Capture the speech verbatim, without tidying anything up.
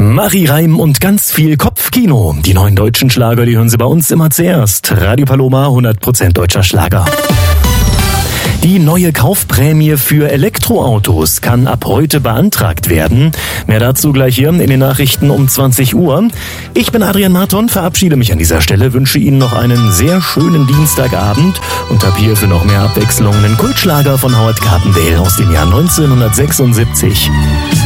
Marie Reim und ganz viel Kopfkino. Die neuen deutschen Schlager, die hören Sie bei uns immer zuerst. Radio Paloma, hundert Prozent deutscher Schlager. Die neue Kaufprämie für Elektroautos kann ab heute beantragt werden. Mehr dazu gleich hier in den Nachrichten um zwanzig Uhr. Ich bin Adrian Marton, verabschiede mich an dieser Stelle, wünsche Ihnen noch einen sehr schönen Dienstagabend und habe hier für noch mehr Abwechslung einen Kultschlager von Howard Carpendale aus dem Jahr neunzehnhundertsechsundsiebzig.